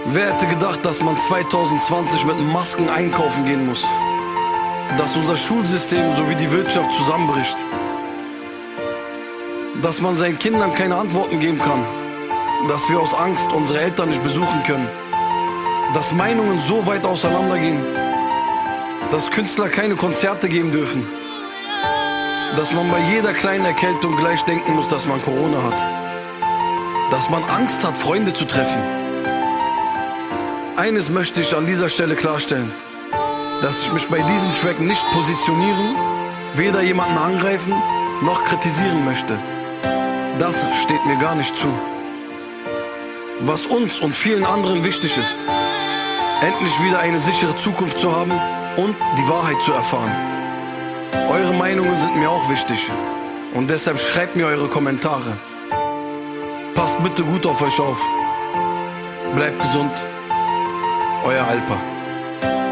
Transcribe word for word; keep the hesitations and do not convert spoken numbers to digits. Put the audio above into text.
Wer hätte gedacht, dass man zwanzig zwanzig mit Masken einkaufen gehen muss? Dass unser Schulsystem sowie die Wirtschaft zusammenbricht? Dass man seinen Kindern keine Antworten geben kann? Dass wir aus Angst unsere Eltern nicht besuchen können? Dass Meinungen so weit auseinandergehen? Dass Künstler keine Konzerte geben dürfen? Dass man bei jeder kleinen Erkältung gleich denken muss, dass man Corona hat? Dass man Angst hat, Freunde zu treffen? Eines möchte ich an dieser Stelle klarstellen: dass ich mich bei diesem Track nicht positionieren, weder jemanden angreifen noch kritisieren möchte. Das steht mir gar nicht zu. Was uns und vielen anderen wichtig ist: endlich wieder eine sichere Zukunft zu haben und die Wahrheit zu erfahren. Eure Meinungen sind mir auch wichtig und deshalb schreibt mir eure Kommentare. Passt bitte gut auf euch auf. Bleibt gesund. Euer Alpa.